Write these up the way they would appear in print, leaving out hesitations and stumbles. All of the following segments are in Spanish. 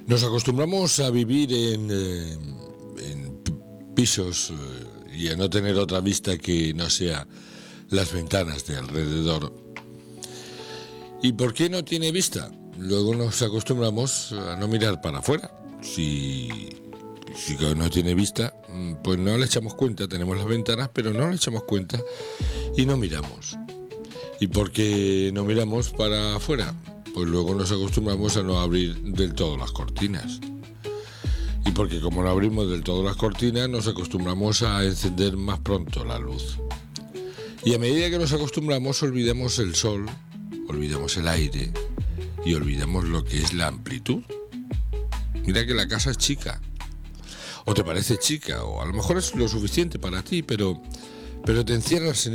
Nos acostumbramos a vivir en pisos y a no tener otra vista que no sea las ventanas de alrededor. ¿Y por qué no tiene vista? Luego nos acostumbramos a no mirar para afuera. Si no tiene vista, pues no le echamos cuenta. Tenemos las ventanas, pero no le echamos cuenta y no miramos. ¿Y por qué no miramos para afuera? Pues luego nos acostumbramos a no abrir del todo las cortinas. Y porque como no abrimos del todo las cortinas, nos acostumbramos a encender más pronto la luz. Y a medida que nos acostumbramos, olvidamos el sol, olvidamos el aire y olvidamos lo que es la amplitud. Mira que la casa es chica, o te parece chica, o a lo mejor es lo suficiente para ti, pero te encierras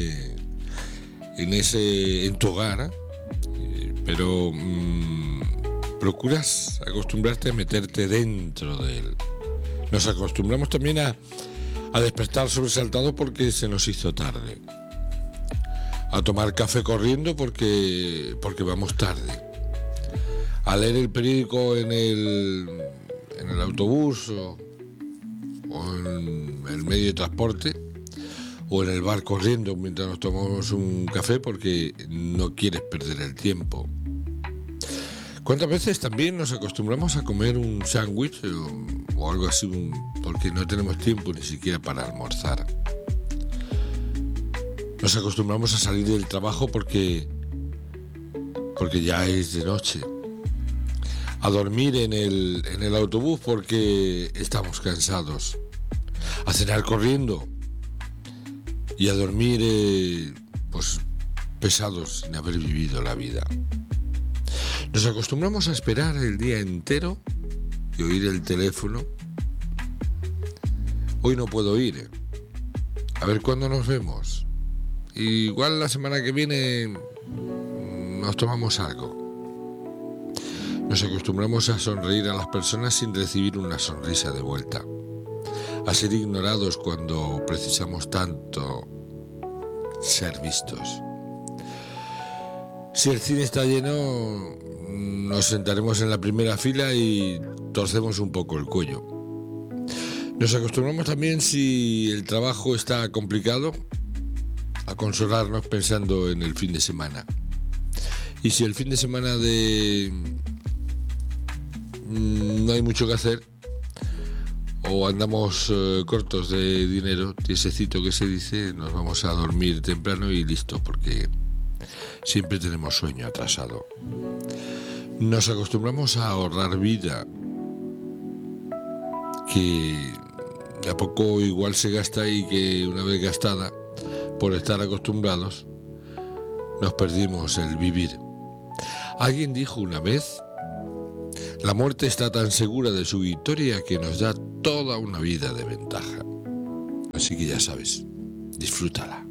en tu hogar, pero procuras acostumbrarte a meterte dentro de él. Nos acostumbramos también a despertar sobresaltados porque se nos hizo tarde, a tomar café corriendo porque vamos tarde, a leer el periódico en el autobús o en el medio de transporte o en el bar corriendo mientras nos tomamos un café porque no quieres perder el tiempo. ¿Cuántas veces también nos acostumbramos a comer un sándwich o algo así porque no tenemos tiempo ni siquiera para almorzar? Nos acostumbramos a salir del trabajo porque ya es de noche, a dormir en el autobús porque estamos cansados, a cenar corriendo y a dormir pues pesados sin haber vivido la vida. Nos acostumbramos a esperar el día entero y oír el teléfono. Hoy no puedo ir. A ver cuándo nos vemos. Igual la semana que viene nos tomamos algo. Nos acostumbramos a sonreír a las personas sin recibir una sonrisa de vuelta. A ser ignorados cuando precisamos tanto ser vistos. Si el cine está lleno, nos sentaremos en la primera fila y torcemos un poco el cuello. Nos acostumbramos también, si el trabajo está complicado, a consolarnos pensando en el fin de semana. Y si el fin de semana no hay mucho que hacer o andamos cortos de dinero, tiesecito que se dice, nos vamos a dormir temprano y listo, porque siempre tenemos sueño atrasado. Nos acostumbramos a ahorrar vida, que a poco igual se gasta y que una vez gastada, por estar acostumbrados, nos perdimos el vivir. Alguien dijo una vez: la muerte está tan segura de su victoria que nos da toda una vida de ventaja. Así que ya sabes, disfrútala.